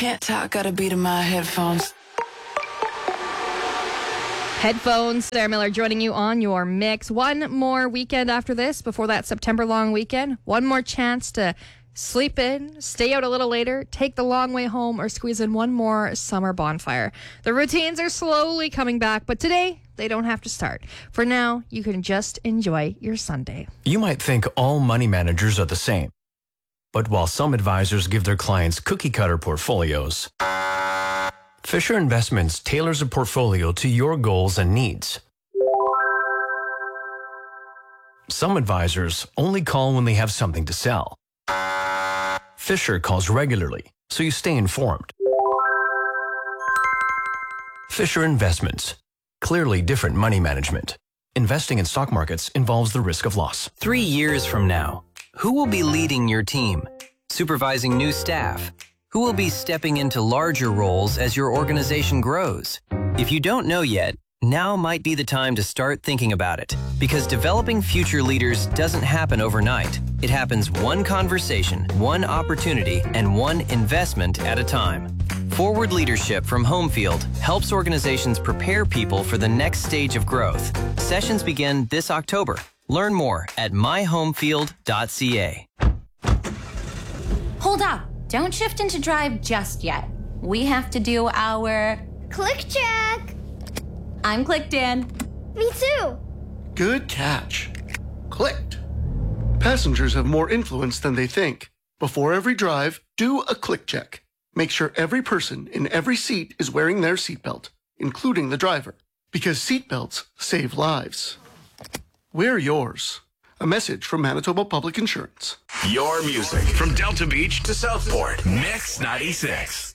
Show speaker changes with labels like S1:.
S1: can't talk, got a beat in my headphones.
S2: Headphones, Sarah Miller joining you on your mix. One more weekend after this, before that September long weekend. One more chance to sleep in, stay out a little later, take the long way home, or squeeze in one more summer bonfire. The routines are slowly coming back, but today they don't have to start. For now, you can just enjoy your Sunday.
S3: You might think all money managers are the same. But while some advisors give their clients cookie-cutter portfolios, Fisher Investments tailors a portfolio to your goals and needs. Some advisors only call when they have something to sell. Fisher calls regularly, so you stay informed. Fisher Investments. Clearly different money management. Investing in stock markets involves the risk of loss.
S4: 3 years from now, who will be leading your team? Supervising new staff? Who will be stepping into larger roles as your organization grows? If you don't know yet, now might be the time to start thinking about it. Because developing future leaders doesn't happen overnight. It happens one conversation, one opportunity, and one investment at a time. Forward Leadership from Homefield helps organizations prepare people for the next stage of growth. Sessions begin this October. Learn more at myhomefield.ca.
S5: Hold up. Don't shift into drive just yet. We have to do our
S6: click check.
S5: I'm clicked in.
S6: Me too.
S7: Good catch. Clicked. Passengers have more influence than they think. Before every drive, do a click check. Make sure every person in every seat is wearing their seatbelt, including the driver, because seatbelts save lives. Wear yours. A message from Manitoba Public Insurance.
S8: Your music from Delta Beach to Southport. Mix 96.